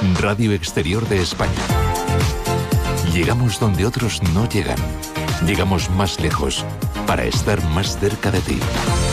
Radio Exterior de España. Llegamos donde otros no llegan. Llegamos más lejos para estar más cerca de ti.